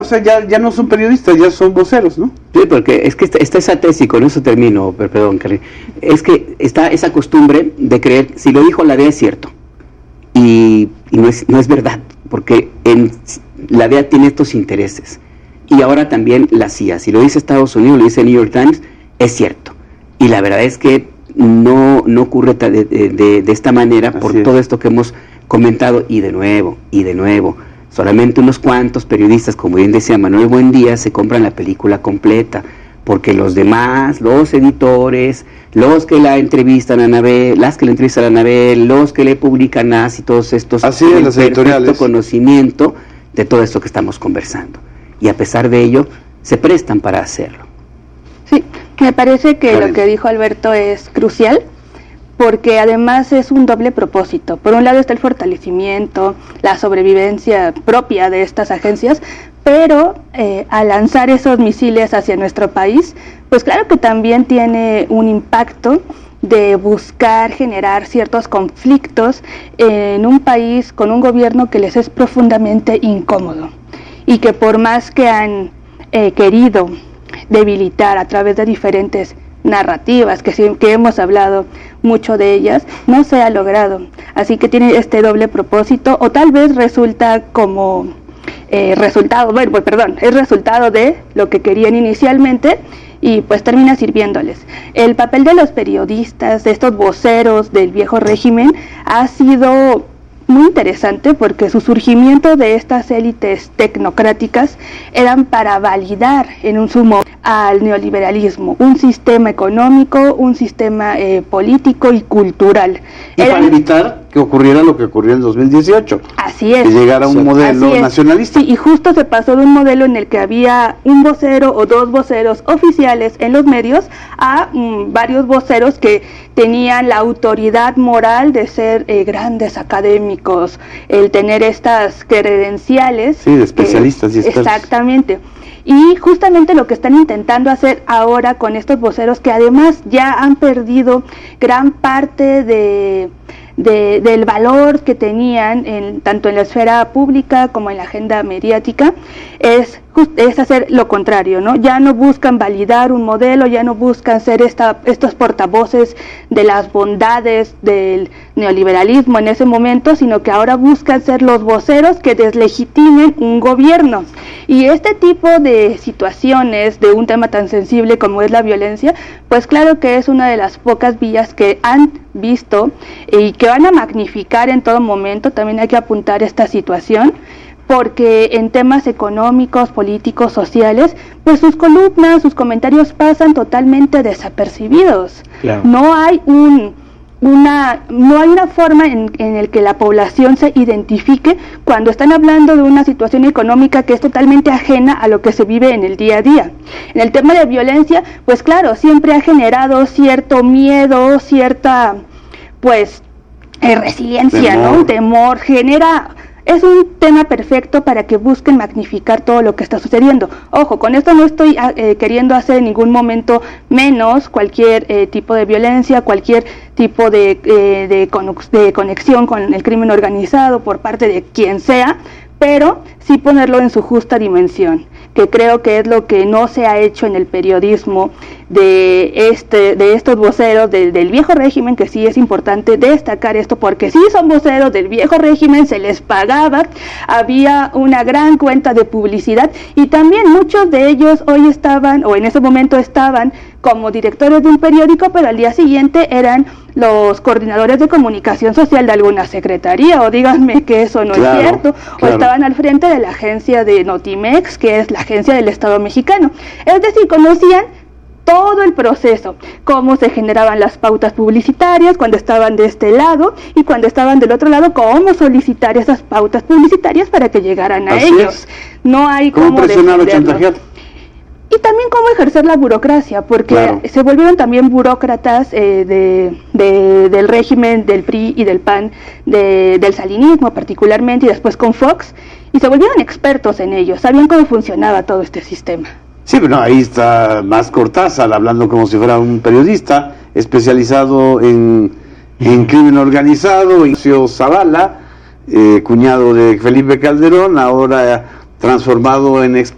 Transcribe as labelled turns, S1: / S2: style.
S1: sea, ya no son periodistas, ya son voceros, ¿no?
S2: Sí, porque es que está esa tesis, y con eso termino, perdón, Carly. Es que está esa costumbre de creer, si lo dijo la DEA es cierto, y no es verdad, porque la DEA tiene estos intereses, y ahora también la CIA, si lo dice Estados Unidos, lo dice el New York Times, es cierto, y la verdad es que no ocurre de esta manera. Así por es. Todo esto que hemos comentado, y de nuevo, solamente unos cuantos periodistas, como bien decía Manuel Buendía, se compran la película completa, porque los demás, los editores, los que la entrevistan a Anabel, las que le entrevistan a Anabel, los que le publican y todos estos,
S1: tienen perfecto
S2: conocimiento de todo esto que estamos conversando, y a pesar de ello se prestan para hacerlo.
S3: Sí, me parece que lo que dijo Alberto es crucial, porque además es un doble propósito. Por un lado está el fortalecimiento, la sobrevivencia propia de estas agencias, pero al lanzar esos misiles hacia nuestro país, pues claro que también tiene un impacto de buscar generar ciertos conflictos en un país con un gobierno que les es profundamente incómodo, y que por más que han querido debilitar a través de diferentes narrativas, que hemos hablado mucho de ellas, no se ha logrado. Así que tiene este doble propósito, o tal vez resulta como es resultado de lo que querían inicialmente, y pues termina sirviéndoles. El papel de los periodistas, de estos voceros del viejo régimen, ha sido muy interesante, porque su surgimiento de estas élites tecnocráticas eran para validar en un sumo al neoliberalismo, un sistema económico, un sistema político y cultural.
S1: Y para evitar que ocurriera lo que ocurrió en 2018.
S3: Así es.
S1: Que llegara un modelo nacionalista.
S3: Sí, y justo se pasó de un modelo en el que había un vocero o dos voceros oficiales en los medios a varios voceros que tenían la autoridad moral de ser grandes académicos, el tener estas credenciales.
S1: Sí, de especialistas y expertos.
S3: Exactamente. Y justamente lo que están intentando hacer ahora con estos voceros, que además ya han perdido gran parte del valor que tenían tanto en la esfera pública como en la agenda mediática, es hacer lo contrario, ¿no? Ya no buscan validar un modelo, ya no buscan ser estos portavoces de las bondades del neoliberalismo en ese momento, sino que ahora buscan ser los voceros que deslegitimen un gobierno. Y este tipo de situaciones de un tema tan sensible como es la violencia, pues claro que es una de las pocas vías que han visto y que van a magnificar en todo momento. También hay que apuntar esta situación, porque en temas económicos, políticos, sociales, pues sus columnas, sus comentarios pasan totalmente desapercibidos. Claro. No hay una forma en el que la población se identifique cuando están hablando de una situación económica que es totalmente ajena a lo que se vive en el día a día. En el tema de violencia, pues claro, siempre ha generado cierto miedo, cierta resiliencia, temor. ¿No? Temor, es un tema perfecto para que busquen magnificar todo lo que está sucediendo. Ojo, con esto no estoy queriendo hacer en ningún momento menos cualquier tipo de violencia, cualquier tipo de conexión con el crimen organizado por parte de quien sea, pero sí ponerlo en su justa dimensión, que creo que es lo que no se ha hecho en el periodismo de estos voceros del viejo régimen, que sí es importante destacar esto, porque sí son voceros del viejo régimen, se les pagaba, había una gran cuenta de publicidad, y también muchos de ellos hoy estaban, o en ese momento estaban, como directores de un periódico, pero al día siguiente eran los coordinadores de comunicación social de alguna secretaría, o díganme que eso no es cierto, o estaban al frente de la agencia de Notimex, que es la agencia del Estado mexicano. Es decir, conocían todo el proceso, cómo se generaban las pautas publicitarias cuando estaban de este lado, y cuando estaban del otro lado, cómo solicitar esas pautas publicitarias para que llegaran a ellos. No hay cómo
S1: presionar o chantajear.
S3: Y también cómo ejercer la burocracia, porque se volvieron también burócratas del régimen del PRI y del PAN, del salinismo particularmente, y después con Fox, y se volvieron expertos en ello, sabían cómo funcionaba todo este sistema.
S1: Sí, pero no, ahí está más Cortázar, hablando como si fuera un periodista especializado en crimen organizado, Ignacio Zavala, cuñado de Felipe Calderón, ahora transformado en